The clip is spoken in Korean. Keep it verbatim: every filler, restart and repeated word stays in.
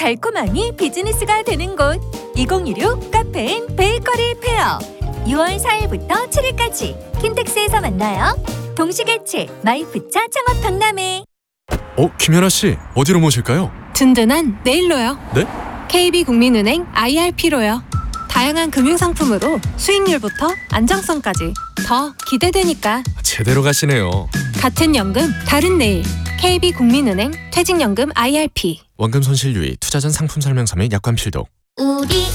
달콤함이 비즈니스가 되는 곳 이공이육 카페인 베이커리 페어 유월 사일부터 칠일까지 킨텍스에서 만나요. 동시개최 마이프차 창업 박람회. 어, 김연아 씨, 어디로 모실까요? 든든한 네일로요. 네? 케이비국민은행 아이알피로요. 다양한 금융상품으로 수익률부터 안정성까지 더 기대되니까. 제대로 가시네요. 같은 연금 다른 네일. 케이비국민은행 퇴직연금 아이알피. 원금 손실 유의, 투자 전 상품 설명서 및 약관 필독. 우리